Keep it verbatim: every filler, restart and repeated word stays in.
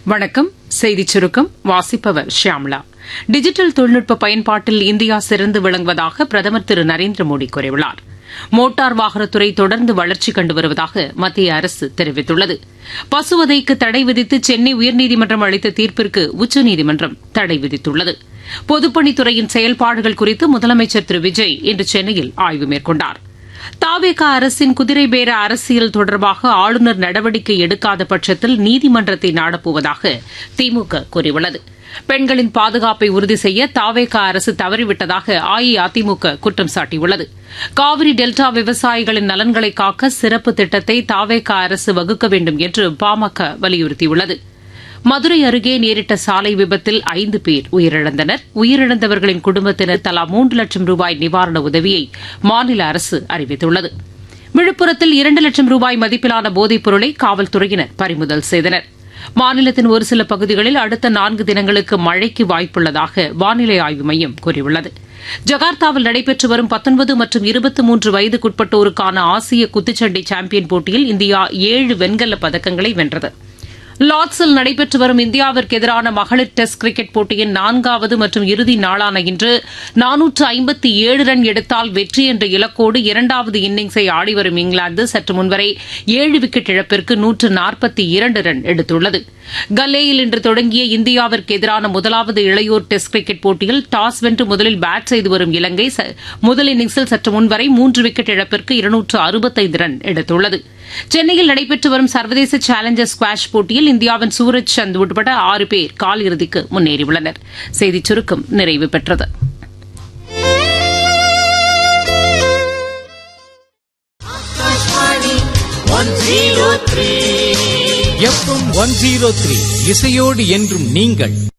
வணக்கம். செய்திச் சுருக்கம் வாசிப்பவர் ஷியாம்லா. டிஜிட்டல் தொழில்நுட்ப பயன்பாட்டில் இந்தியா சிறந்து விளங்குவதாக பிரதமர் திரு நரேந்திர மோடி கூறியுள்ளார். மோட்டார் வாகனத்துறை தொடர்ந்து வளர்ச்சி கண்டு வருவதாக மத்திய அரசு தெரிவித்துள்ளது. பசுவதைக்கு தடை விதித்து சென்னை உயர்நீதிமன்றம் அளித்த தீர்ப்பிற்கு உச்சநீதிமன்றம் தடை விதித்துள்ளது. பொதுப்பணித்துறையின் செயல்பாடுகள் குறித்து முதலமைச்சர் திரு விஜய் இன்று சென்னையில் ஆய்வு மேற்கொண்டார். தாவேக அரசின் குதிரை பேர அரசியல் தொடர்பாக ஆளுநர் நடவடிக்கை எடுக்காத பட்சத்தில் நீதிமன்றத்தை நாடப்போவதாக திமுக கூறியுள்ளது. பெண்களின் பாதுகாப்பை உறுதி செய்ய தாவேக அரசு தவறிவிட்டதாக அஇஅதிமுக குற்றம் சாட்டியுள்ளது. காவிரி டெல்டா விவசாயிகளின் நலன்களை காக்க சிறப்பு திட்டத்தை தாவேக அரசு வகுக்க வேண்டும் என்று பாமக வலியுறுத்தியுள்ளது. மதுரை அருகே நேரிட்ட சாலை விபத்தில் ஐந்து பேர் உயிரிழந்தனர். உயிரிழந்தவர்களின் குடும்பத்தினர் தலா மூன்று லட்சம் ரூபாய் நிவாரண உதவியை மாநில அரசு அறிவித்துள்ளது. விழுப்புரத்தில் இரண்டு லட்சம் ரூபாய் மதிப்பிலான போதைப் பொருளை காவல்துறையினர் பறிமுதல் செய்தனர். மாநிலத்தின் ஒரு சில பகுதிகளில் அடுத்த நான்கு தினங்களுக்கு மழைக்கு வாய்ப்புள்ளதாக வானிலை ஆய்வு மையம் கூறியுள்ளது. ஜகார்த்தாவில் நடைபெற்று வரும் பத்தொன்பது மற்றும் இருபத்தி மூன்று வயதுக்குட்பட்டோருக்கான ஆசிய குத்துச்சண்டை சாம்பியன் போட்டியில் இந்தியா ஏழு வெண்கலப் பதக்கங்களை வென்றது. லார்ட்ஸில் நடைபெற்று வரும் இந்தியாவிற்கு எதிரான மகளிர் டெஸ்ட் கிரிக்கெட் போட்டியின் நான்காவது மற்றும் இறுதி நாளான இன்று நானூற்று ஐம்பத்தி ஏழு ரன் எடுத்தால் வெற்றி என்ற இலக்கோடு இரண்டாவது இன்னிங்ஸை ஆடிவரும் இங்கிலாந்து சற்று முன்வரை ஏழு விக்கெட் இழப்பிற்கு நூற்று நாற்பத்தி இரண்டு ரன் எடுத்துள்ளது. கல்லேயில் இன்று தொடங்கிய இந்தியாவிற்கு எதிரான முதலாவது இளையோர் டெஸ்ட் கிரிக்கெட் போட்டியில் டாஸ் வென்று முதலில் பேட் செய்து வரும் இலங்கை முதல் இன்னிங்ஸில் சற்று முன்வரை மூன்று விக்கெட் இழப்பிற்கு இருநூற்று அறுபத்தைந்து ரன் எடுத்துள்ளது. சென்னையில் நடைபெற்று வரும் சர்வதேச சேலஞ்சர் ஸ்குவாஷ் போட்டியில் இந்தியாவின் சூரஜ் சந்த் உட்பட ஆறு பேர் காலிறுதிக்கு முன்னேறியுள்ளனர். செய்திச் சுருக்கம் நிறைவு பெற்றது. எஃப்எம் ஒன் ஜீரோ த்ரீ இசையோடு என்றும் நீங்கள்